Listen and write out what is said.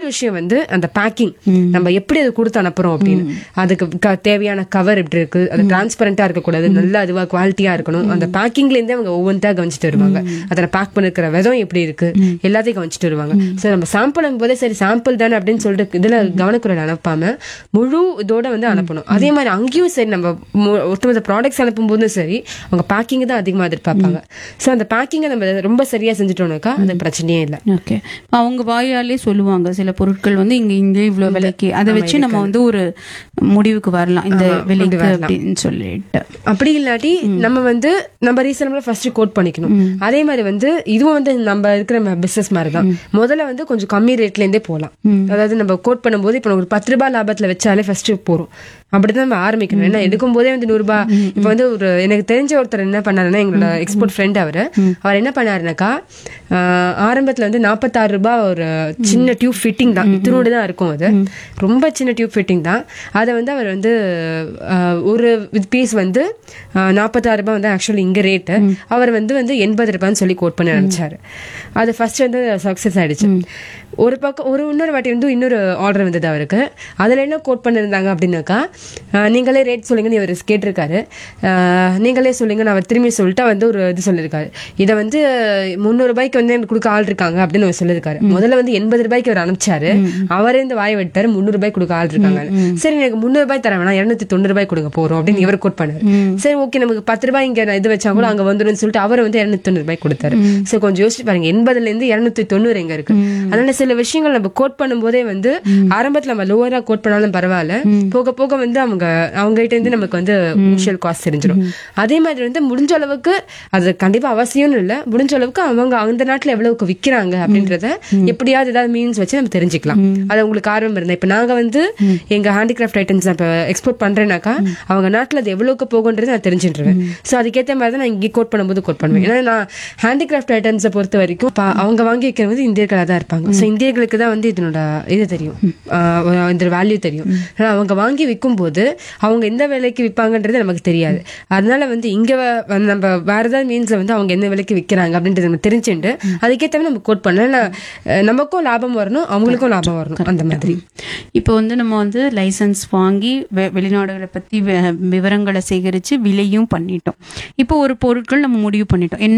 விஷயம் வந்து அந்த பேக்கிங், நம்ம எப்படி அதை கொடுத்து அனுப்புறோம் அப்படின்னு. அதுக்கு தேவையான கவர் எப்படி இருக்கு, அது டிரான்ஸ்பரண்டா இருக்கக்கூடாது, நல்ல அதுவா குவாலிட்டியா இருக்கணும். அந்த பேக்கிங்ல இருந்தே அவங்க ஒவ்வொன்றா கவனிச்சுட்டு வருவாங்க. அதில் பேக் பண்ணிருக்கிற விதம் எப்படி இருக்கு எல்லாத்தையும் கவனிச்சுட்டு வருவாங்க. சோ நம்ம சாம்பிள் போதே சரி சாம்பிள் தானே அப்படின்னு சொல்லிட்டு இதுல கவனக்குறையில் அனுப்பாம முழு இதோட வந்து அனுப்பணும். அதே மாதிரி அங்கேயும் சரி நம்ம ஒருத்தவங்க ப்ராடக்ட்ஸ் அனுப்பும் போதும் சரி அவங்க பேக்கிங் தான் அதிகமாக எதிர்பார்ப்பாங்க. சோ அந்த பேக்கிங்கை நம்ம ரொம்ப சரியா செஞ்சுட்டோம்னாக்கா அது பிரச்சனையே இல்லை. ஓகே, அவங்க வாயாலே சொல்லுவாங்க சில பொருட்கள் வந்து இங்க இவ்வளவு விலைக்கு, அதை வச்சு நம்ம வந்து ஒரு முடிவுக்கு வரலாம் இந்த விலைக்கு அப்படின்னு சொல்லிட்டு. அப்படி இல்லாட்டி நம்ம வந்து நம்ம ரீசனபிளா ஃபர்ஸ்ட் கோட் பண்ணிக்கணும். அதே மாதிரி வந்து இதுவும் வந்து நம்ம இருக்கிற பிசினஸ் மாதிரி தான். முதல்ல வந்து கொஞ்சம் கம்மி ரேட்ல இருந்தே போகலாம். அதாவது நம்ம கோட் பண்ணும்போது இப்ப ஒரு 10 ரூபாய் லாபத்துல வச்சாலே ஃபர்ஸ்ட் போறோம். அப்படிதான் நம்ம ஆரம்பிக்கணும். ஏன்னா எடுக்கும் போதே வந்து 100 ரூபாய். இப்ப வந்து ஒரு எனக்கு தெரிஞ்ச ஒருத்தர் என்ன பண்ணாருன்னா, எங்களோட எக்ஸ்போர்ட் ஃப்ரெண்ட் அவர் என்ன பண்ணாருனாக்கா, ஆரம்பத்துல வந்து 46 ரூபாய் ஒரு சின்ன டியூப் ஃபிட்டிங் தான், இத்தினோடு தான் இருக்கும். அது ரொம்ப சின்ன டியூப் ஃபிட்டிங் தான். அதை வந்து அவர் வந்து ஒரு பீஸ் வந்து 46 ரூபாய் வந்து ஆக்சுவலி இங்க ரேட்டு. அவர் வந்து 80 ரூபாய்ன்னு சொல்லி கோட் பண்ண நினைச்சாரு. அது ஃபர்ஸ்ட் வந்து சக்சஸ் ஆயிடுச்சு. ஒரு பக்கம் இன்னொரு வாட்டி வந்து இன்னொரு ஆர்டர் வந்தது அவருக்கு. அதுல என்ன கோட் பண்ணிருந்தாங்க அப்படின்னாக்கா, நீங்களே ரேட் சொல்லுங்கன்னு இவர் கேட்டிருக்காரு. நீங்களே சொல்லுங்க, நான் அவர் திரும்பி சொல்லிட்டு வந்து ஒரு இது சொல்லியிருக்காரு. இதை வந்து 300 ரூபாய்க்கு வந்து எனக்கு கொடுக்க ஆள் இருக்காங்க அப்படின்னு அவர் சொல்லியிருக்காரு. முதல்ல வந்து 80 ரூபாய்க்கு அவர் அனுப்பிச்சாரு. அவரே இந்த வாய் விட்டாரு 300 ரூபாய் கொடுக்க ஆள் இருக்காங்க. சரி எனக்கு 300 ரூபாய் தர வேணாம், 290 ரூபாய் கொடுக்க போறோம் அப்படின்னு இவர் கோட் பண்ணாரு. சரி ஓகே, நமக்கு 10 ரூபாய் இங்க இது வச்சா கூட அங்க வந்துடும் சொல்லிட்டு அவர் வந்து 290 ரூபாய் கொடுத்தாரு. சரி கொஞ்சம் யோசிச்சு பாருங்க, 80ல இருந்து 290 எங்க இருக்கு. அதனால சில விஷயங்கள் நம்ம கோட் பண்ணும் போதே வந்து ஆரம்பத்துல நம்ம லோவரா கோட் பண்ணாலும் பரவாயில்ல, போக போக வந்து அவங்க கிட்ட இருந்து நமக்கு வந்து இனிஷியல் காஸ்ட் தெரிஞ்சிடும். அதே மாதிரி வந்து முடிஞ்ச அளவுக்கு அது கண்டிப்பா அவசியம்னு இல்ல, முடிஞ்ச அளவுக்கு அவங்க அந்த நாட்டுல எவ்வளவுக்கு விக்கிறாங்க அப்படின்றத எப்படியாவது ஏதாவது மீன்ஸ் வச்சு நம்ம தெரிஞ்சுக்கலாம். அது உங்களுக்கு ஆர்வம் இருந்தா. இப்ப நாங்க வந்து எங்க ஹேண்டிகிராஃப்ட் ஐட்டம்ஸ் இப்ப எக்ஸ்போர்ட் பண்றேன்னாக்கா அவங்க நாட்டுல அது எவ்வளவுக்கு போகுன்றது நான் தெரிஞ்சிருவேன். சோ அதுக்கேற்ற மாதிரி தான் நான் இங்கே கோட் பண்ணும்போது கோட் பண்ணுவேன். ஏன்னா நான் ஹேண்டிகிராஃப்ட் ஐட்டம்ஸை பொறுத்த வரைக்கும் அவங்க வாங்கி வைக்கிறது இந்தியர்களா தான் இருப்பாங்க. சோ இந்தியர்களுக்கு தான் வந்து இதனோட இது தெரியும், இந்த வேல்யூ தெரியும். அவங்க வாங்கி விற்கும் போது அவங்க எந்த விலைக்கு விற்பாங்கன்றது நமக்கு தெரியாது. அதனால வந்து இங்க நம்ம வேற ஏதாவது மீன்ஸ்ல வந்து அவங்க எந்த விலைக்கு விற்கிறாங்க அப்படின்றது நம்ம தெரிஞ்சுட்டு அதுக்கேற்ற நம்ம கோட் பண்ணலாம். நமக்கும் லாபம் வரணும், அவங்களுக்கும் லாபம் வரணும். அந்த மாதிரி இப்போ வந்து நம்ம வந்து லைசன்ஸ் வாங்கி வெளிநாடுகளை பத்தி விவரங்களை சேகரிச்சு விலையும் பண்ணிட்டோம். இப்போ ஒரு பொருட்கள் நம்ம முடிவு பண்ணிட்டோம்.